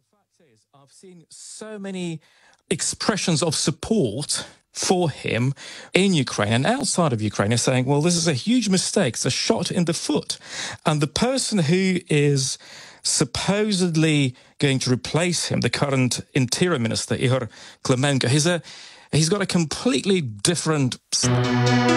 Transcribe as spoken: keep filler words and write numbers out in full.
fact is, I've seen so many expressions of support for him in Ukraine and outside of Ukraine are saying, well, this is a huge mistake. It's a shot in the foot. And the person who is supposedly going to replace him, the current interior minister, Ihor Klimenko, he's, a, he's got a completely different...